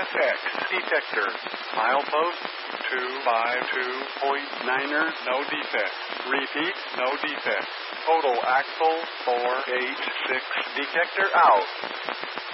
SX detector. Milepost 252.9er, no defect. Repeat, no defect. Total axle 486. Detector out.